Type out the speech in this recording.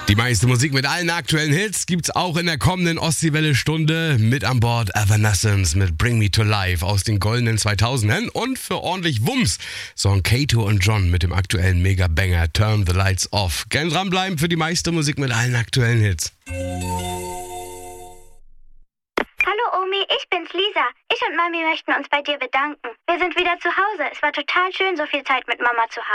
Die meiste Musik mit allen aktuellen Hits gibt's auch in der kommenden Ostseewelle-Stunde. Mit an Bord Evanescence mit Bring Me to Life aus den goldenen 2000ern und für ordentlich Wumms Song Kato und John mit dem aktuellen Mega-Banger Turn the Lights Off. Gern dranbleiben für die meiste Musik mit allen aktuellen Hits. Hallo Omi, ich bin's Lisa. Ich und Mami möchten uns bei dir bedanken. Wir sind wieder zu Hause. Es war total schön, so viel Zeit mit Mama zu haben.